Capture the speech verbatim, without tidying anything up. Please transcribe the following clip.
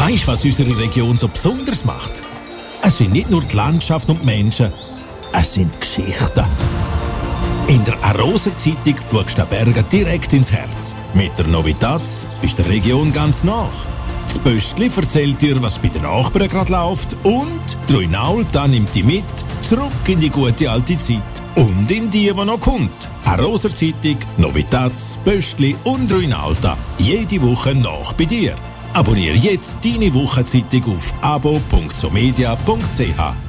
Weisst du, was unsere Region so besonders macht? Es sind nicht nur die Landschaft und die Menschen, es sind die Geschichten. In der Arosa Zeitung schaust du den Bergen direkt ins Herz. Mit der Novitatz bist du der Region ganz nach. Das Pöstli erzählt dir, was bei den Nachbarn gerade läuft, und die Ruinalta nimmt dich mit zurück in die gute alte Zeit und in die, die noch kommt. Arosa Zeitung, Novitatz, Pöstli und Ruinalta. Jede Woche nach bei dir. Abonniere jetzt deine Wochenzeitung auf abo punkt somedia punkt c h.